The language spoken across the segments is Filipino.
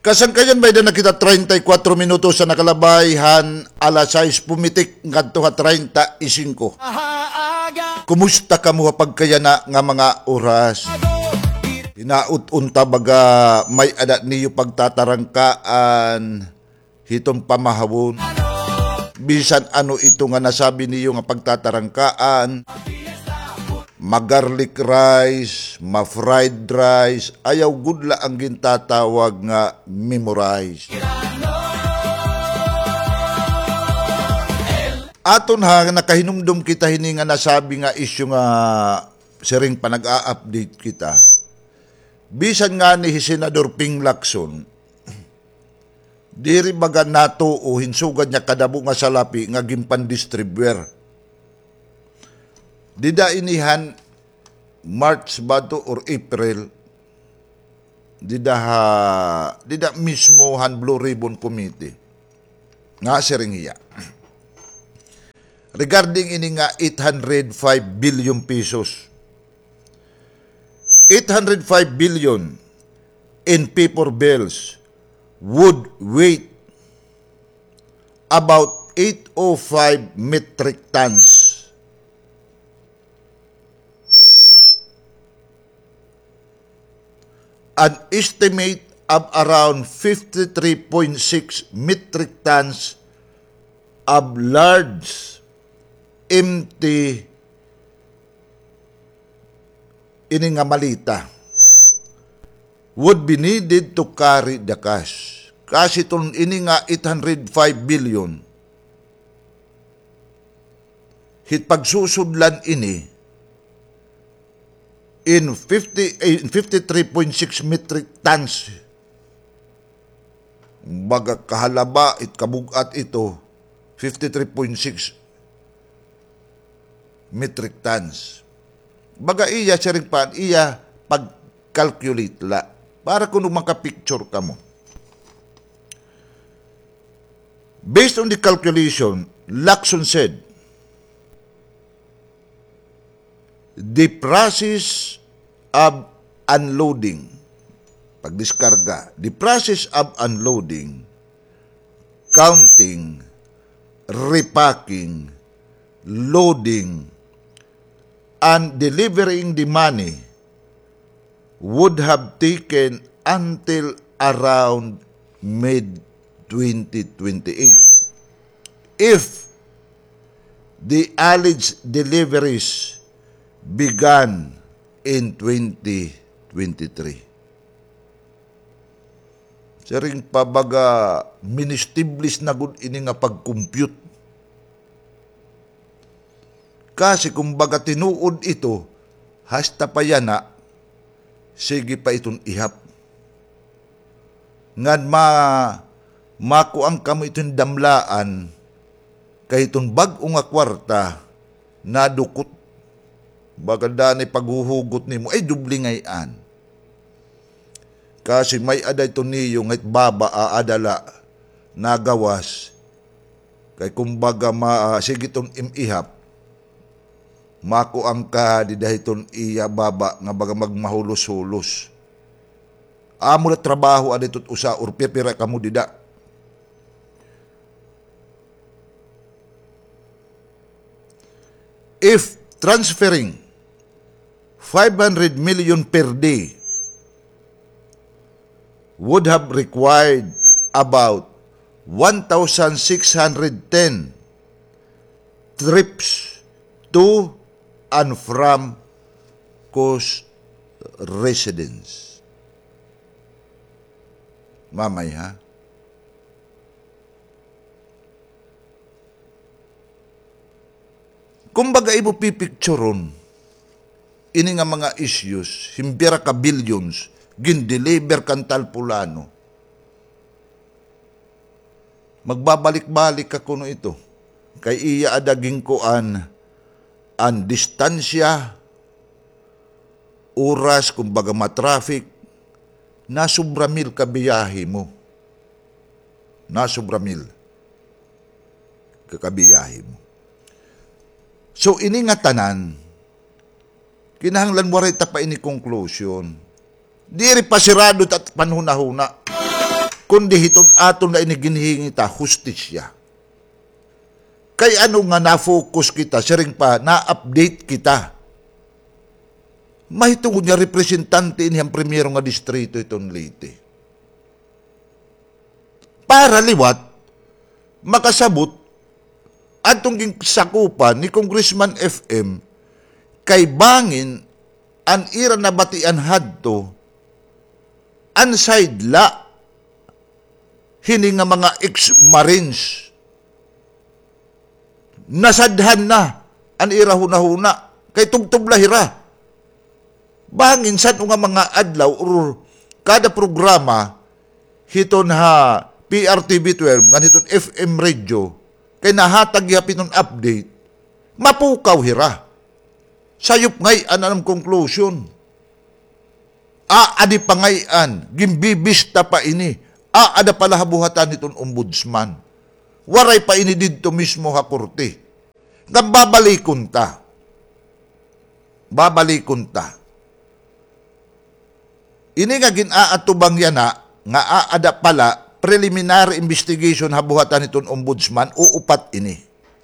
Kasangkayan may na kita 34 minutos sa nakalabayhan alas 6 pumitik ngadto 35. Kumusta ka mo pagkaya na nga mga oras? Inaut-unta baga may adat niyo pagtatarangkaan hitong pamahawon. Bisan ano ito nga nasabi niyo nga pagtatarangkaan. Magarlic rice, ma-fried rice, ayaw gudla ang gintatawag nga memorize. Aton ha, nakahinumdum kita hininga nasabi nga isyu nga siring pa nag-a-update kita. Bisan nga ni Senador Ping Lacson, diri baga nato o hinsugad niya kadabo nga salapi nga gimpan distribuer. Dida inihan March ba to or April, dida mismo han Blue Ribbon Committee nga siringiya. Regarding ini nga 805 billion pesos. 805 billion in paper bills would weigh about 805 metric tons. An estimate of around 53.6 metric tons of large empty ini nga malita would be needed to carry the cash. Kasi itong ini nga 805 billion hit pagsusudlan ini in 53.6 metric tons. Baga kahalaba it kabugat ito 53.6 metric tons. Baga iya siring pan iya pag-calculate la para kuno maka-picture ka mo. Based on the calculation, Lacson said the process of unloading, pagdiskarga, the process of unloading, counting, repacking, loading, and delivering the money would have taken until around mid-2028 if the alleged deliveries began in 2023. Siring pabaga ministiblis na gud ini nga pag-compute. Kasi kung baga tinuod ito, hasta pa yan na, sige pa itong ihap. Ngad makuang kamo itong damlaan, kay itong bag-o nga kwarta, nadukot. Bagada ni paghuhugot ni mo, ay dublingayan. Kasi may aday to niyo ngay't baba aadala nagawas. Kay kumbaga sige itong imihap, mako ang ka di dahiton iya baba nga baga magmahulos-hulos. Amo na trabaho aditot usa or pipira kamo dida. If transferring 500 million per day would have required about 1,610 trips to and from coast residents. Mamay ha? Kumbaga ibo pipicturon ini nga mga issues, himbira ka billions, gin-deliver kan talpulano. Magbabalik-balik ka kuno ito. Kay iya adaging koan, ang distansya, oras, kumbaga matraffic, nasubra mil ka biyahe mo. Nasubra mil ka biyahe mo. So, ini nga tanan, kinahanglan mo rin pa ini conclusion. Di rin pasirado at panhuna-huna. kundi hiton aton na iniginhingi ta hustisya. Kay ano nga na-focus kita, siring pa, na-update kita. Mahitungod niya representante iniyang primero nga distrito iton Leyte. Para liwat, makasabot, atong sakupan ni Congressman FM, kay bangin, an ira na batian hadto, an sidela, hini nga mga ex-marines, nasadhan na, an ira hunahuna, kay tubtub-lahira. Bangin sa nga mga adlaw, or kada programa, hiton ha, PRTV12, nga hiton FM radio, kay nahatag yapin ng update, mapukaw hira. Sayop ngay anam conclusion. Adi pangayan, gimbibista pa ini, ada pala habuhatan nitong ombudsman. Waray pa ini dito mismo ha korte. Nga babalikon ta. Babalikon ta. Ini nga ginaatubang yana, nga ada pala preliminary investigation habuhatan nitong ombudsman o upat ini.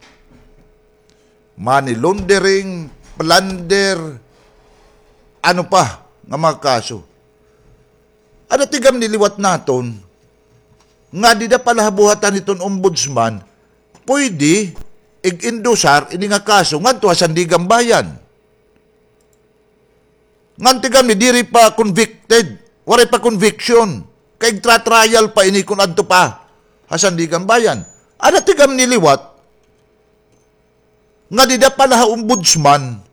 Money laundering, plunder, ano pa nga mga kaso. Ano tigam niliwat naton, nga di da pala habuhatan nitong ombudsman, pwede ig-indusar ini nga kaso nganto sa Sandigan Bayan. Ngantigam ni diri pa convicted, waray pa conviction, kay tra-trial pa ini kung adto pa sa Sandigan Bayan. Ano tigam niliwat, nga di da pala ombudsman,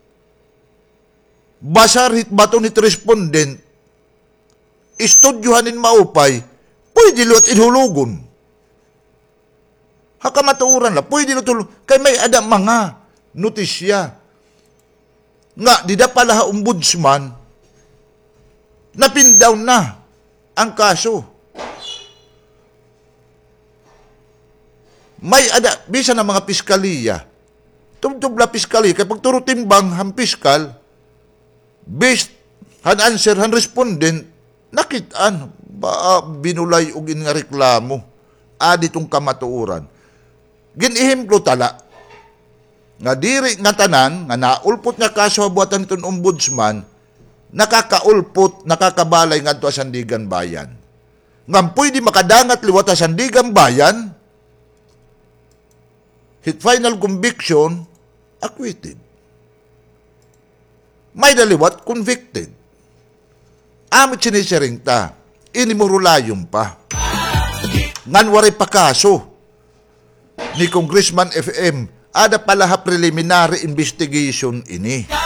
basar hit bato ni respondent, istudyohanin maupay, pwede luat inhulugon. Hakamatuuran la, pwede luat kay may ada mga notisya. Nga, di da pala ombudsman, napindown na ang kaso. May ada, bisa na mga piskaliya, tumtubla piskaliya, kay pagturo timbang ang piskal, based han answer han respondent, nakitaan ba binulay og nga reklamo adi tong kamatuoran. Ginihemplo tala nga diri nga tanan nga naulpot nga kaso habuatan niton ombudsman, nakakaulpot, nakakabalay ngadto sa Sandigan Bayan. Ngam pwede makadangat liwat sa Sandigan Bayan, hit final conviction, acquitted. May daliwat, convicted. Amit sinisiring ta, inimurulayong pa. Nganwari pa kaso ni Congressman FM, ada pala ha preliminary investigation ini.